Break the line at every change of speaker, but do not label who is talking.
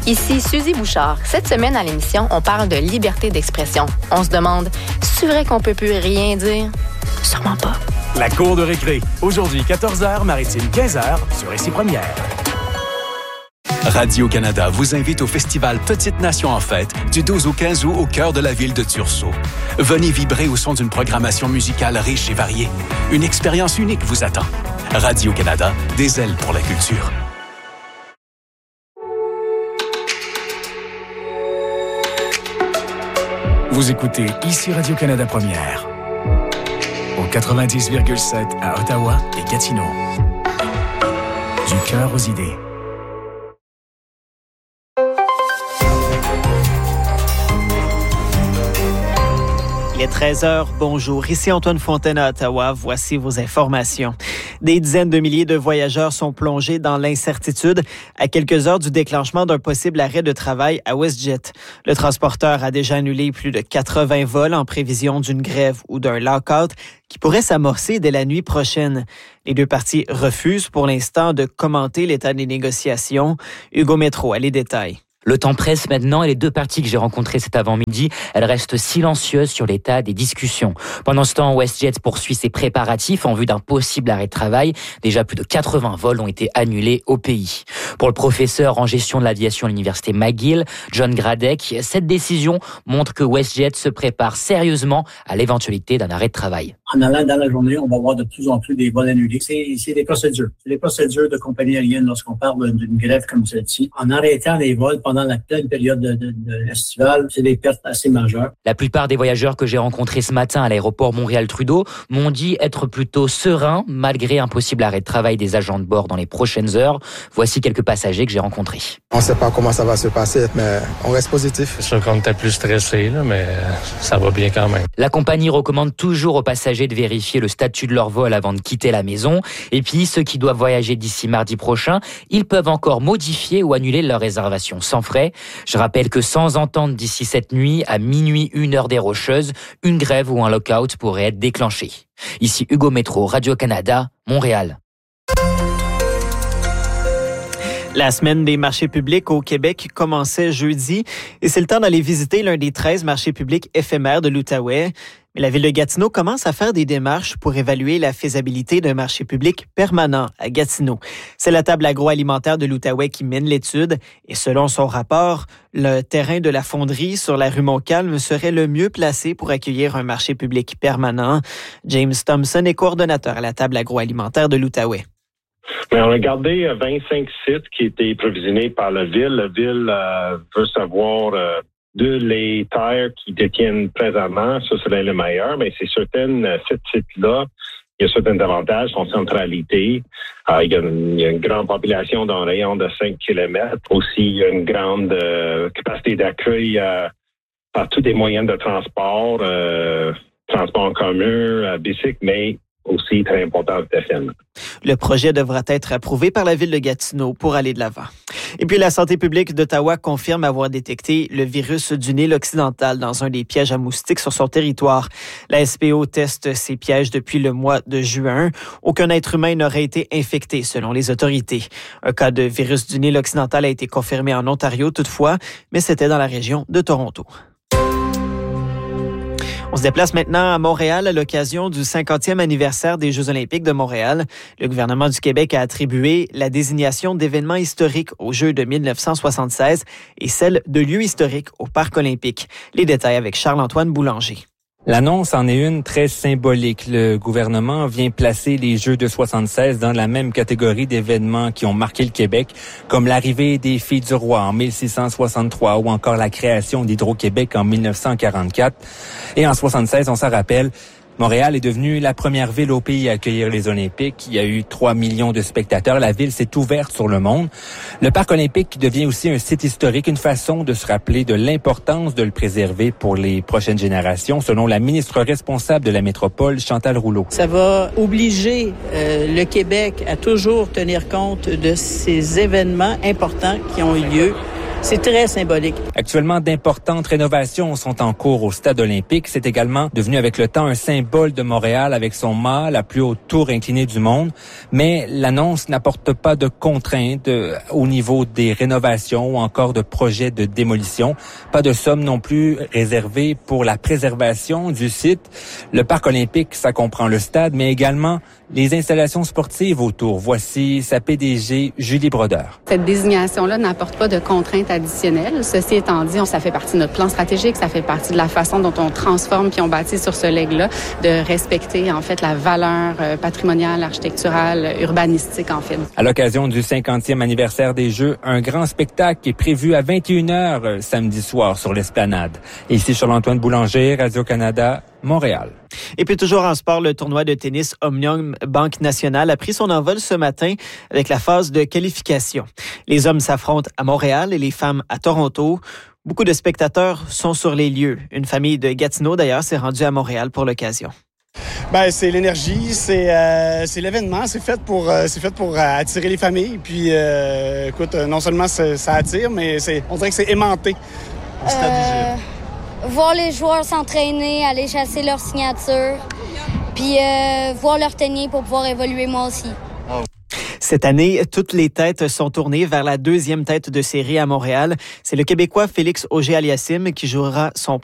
Ici Suzy Bouchard. Cette semaine à l'émission, on parle de liberté d'expression. On se demande, c'est vrai qu'on peut plus rien dire? Sûrement pas.
La cour de récré. Aujourd'hui, 14h, Maritime 15h, sur Ici Première.
Radio-Canada vous invite au festival Petite Nation en fête du 12 au 15 août au cœur de la ville de Thurso. Venez vibrer au son d'une programmation musicale riche et variée. Une expérience unique vous attend. Radio-Canada, des ailes pour la culture.
Vous écoutez Ici Radio-Canada Première. Au 90,7 à Ottawa et Gatineau. Du cœur aux idées.
Il est 13h, bonjour. Ici Antoine Fontaine à Ottawa. Voici vos informations. Des dizaines de milliers de voyageurs sont plongés dans l'incertitude à quelques heures du déclenchement d'un possible arrêt de travail à WestJet. Le transporteur a déjà annulé plus de 80 vols en prévision d'une grève ou d'un lock-out qui pourrait s'amorcer dès la nuit prochaine. Les deux parties refusent pour l'instant de commenter l'état des négociations. Hugo Métro a les détails.
Le temps presse maintenant et les deux parties que j'ai rencontrées cet avant-midi, elles restent silencieuses sur l'état des discussions. Pendant ce temps, WestJet poursuit ses préparatifs en vue d'un possible arrêt de travail. Déjà plus de 80 vols ont été annulés au pays. Pour le professeur en gestion de l'aviation à l'université McGill, John Gradek, cette décision montre que WestJet se prépare sérieusement à l'éventualité d'un arrêt de travail.
En allant dans la journée, on va voir de plus en plus des vols annulés. C'est des procédures. C'est des procédures de compagnies aériennes lorsqu'on parle d'une grève comme celle-ci. En arrêtant les vols pendant la pleine période de l'estivale, c'est des pertes assez majeures.
La plupart des voyageurs que j'ai rencontrés ce matin à l'aéroport Montréal-Trudeau m'ont dit être plutôt sereins malgré un possible arrêt de travail des agents de bord dans les prochaines heures. Voici quelques passagers que j'ai rencontrés.
On ne sait pas comment ça va se passer, mais on reste positif.
C'est sûr qu'on était plus stressé, mais ça va bien quand même.
La compagnie recommande toujours aux passagers de vérifier le statut de leur vol avant de quitter la maison. Et puis, ceux qui doivent voyager d'ici mardi prochain, ils peuvent encore modifier ou annuler leur réservation sans frais. Je rappelle que sans entente d'ici cette nuit, à minuit 1h des Rocheuses, une grève ou un lock-out pourrait être déclenché. Ici Hugo Métro, Radio-Canada, Montréal.
La semaine des marchés publics au Québec commençait jeudi et c'est le temps d'aller visiter l'un des 13 marchés publics éphémères de l'Outaouais. Mais la ville de Gatineau commence à faire des démarches pour évaluer la faisabilité d'un marché public permanent à Gatineau. C'est la table agroalimentaire de l'Outaouais qui mène l'étude et selon son rapport, le terrain de la fonderie sur la rue Montcalm serait le mieux placé pour accueillir un marché public permanent. James Thompson est coordonnateur à la table agroalimentaire de l'Outaouais.
Mais on a gardé 25 sites qui étaient provisionnés par la ville. La ville veut savoir de les terres qui détiennent présentement. Ça serait le meilleur, mais c'est certain, ces sites-là, il y a certains avantages, son centralité. Il y a une grande population dans un rayon de 5 km. Aussi, il y a une grande capacité d'accueil par tous les moyens de transport, transport en commun, bicycle, mais aussi très important le stationnement.
Le projet devra être approuvé par la ville de Gatineau pour aller de l'avant. Et puis la santé publique d'Ottawa confirme avoir détecté le virus du Nil occidental dans un des pièges à moustiques sur son territoire. La SPO teste ces pièges depuis le mois de juin. Aucun être humain n'aurait été infecté selon les autorités. Un cas de virus du Nil occidental a été confirmé en Ontario toutefois, mais c'était dans la région de Toronto. On se déplace maintenant à Montréal à l'occasion du 50e anniversaire des Jeux olympiques de Montréal. Le gouvernement du Québec a attribué la désignation d'événements historiques aux Jeux de 1976 et celle de lieux historiques au Parc olympique. Les détails avec Charles-Antoine Boulanger.
L'annonce en est une très symbolique. Le gouvernement vient placer les Jeux de 76 dans la même catégorie d'événements qui ont marqué le Québec, comme l'arrivée des Filles du Roi en 1663 ou encore la création d'Hydro-Québec en 1944. Et en 76, on s'en rappelle, Montréal est devenue la première ville au pays à accueillir les Olympiques. Il y a eu 3 millions de spectateurs. La ville s'est ouverte sur le monde. Le Parc olympique devient aussi un site historique, une façon de se rappeler de l'importance de le préserver pour les prochaines générations, selon la ministre responsable de la métropole, Chantal Rouleau.
Ça va obliger le Québec à toujours tenir compte de ces événements importants qui ont eu lieu. C'est très symbolique.
Actuellement, d'importantes rénovations sont en cours au Stade olympique. C'est également devenu avec le temps un symbole de Montréal avec son mât, la plus haute tour inclinée du monde. Mais l'annonce n'apporte pas de contraintes au niveau des rénovations ou encore de projets de démolition. Pas de somme non plus réservée pour la préservation du site. Le parc olympique, ça comprend le stade, mais également les installations sportives autour. Voici sa PDG, Julie Brodeur.
Cette désignation-là n'apporte pas de contraintes additionnelles. Ceci étant dit, ça fait partie de notre plan stratégique, ça fait partie de la façon dont on transforme puis on bâtit sur ce legs-là, de respecter en fait la valeur patrimoniale, architecturale, urbanistique en fait.
À l'occasion du 50e anniversaire des Jeux, un grand spectacle est prévu à 21h samedi soir sur l'Esplanade. Et ici Charles-Antoine Boulanger, Radio-Canada, Montréal.
Et puis toujours en sport, le tournoi de tennis Omnium Banque Nationale a pris son envol ce matin avec la phase de qualification. Les hommes s'affrontent à Montréal et les femmes à Toronto. Beaucoup de spectateurs sont sur les lieux. Une famille de Gatineau, d'ailleurs, s'est rendue à Montréal pour l'occasion.
C'est l'énergie, c'est l'événement, c'est fait pour attirer les familles. Puis, non seulement ça attire, mais on dirait que c'est aimanté.
Voir les joueurs s'entraîner, aller chasser leur signature, puis voir leur tenir pour pouvoir évoluer moi aussi.
Cette année, toutes les têtes sont tournées vers la deuxième tête de série à Montréal. C'est le Québécois Félix Auger-Aliassime qui jouera son